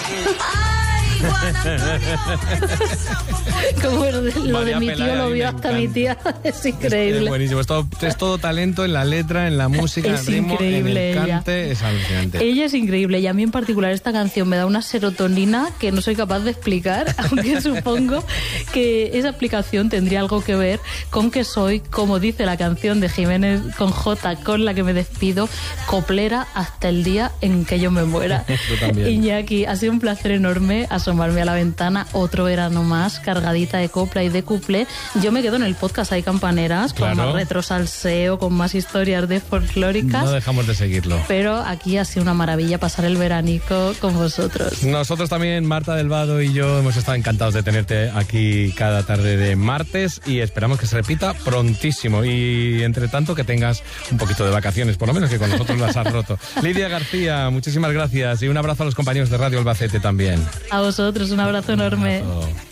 Como lo de mi tío lo vio hasta mi tía. Es increíble. Es buenísimo. Es todo talento en la letra, en la música, en el ritmo, en el cante. Es alucinante. Ella es increíble y a mí en particular esta canción me da una serotonina que no soy capaz de explicar, aunque supongo que esa explicación tendría algo que ver con que soy, como dice la canción de Jiménez con J, con la que me despido, coplera hasta el día en que yo me muera. Iñaki, ha sido un placer enorme asomarme a la ventana, otro verano más, cargadita de copla y de cuplé. Yo me quedo en el podcast Hay Campaneras, claro, con más retrosalseo, con más historias de folclóricas. No dejamos de seguirlo. Pero aquí ha sido una maravilla pasar el veranico con vosotros. Nosotros también, Marta del Vado y yo, hemos estado encantados de tenerte aquí cada tarde de martes y esperamos que se repita prontísimo. Y entre tanto que tengas un poquito de vacaciones, por lo menos que con nosotros las has roto. Lidia García, muchísimas gracias y un abrazo a los compañeros de Radio Albacete también. A vosotros, un abrazo enorme. Un abrazo.